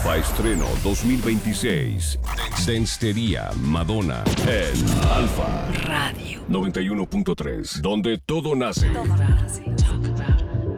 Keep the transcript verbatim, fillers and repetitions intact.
Alfa Estreno dos mil veintiséis. Densitería Madonna en Alfa Radio noventa y uno punto tres, donde todo nace. Todo nace.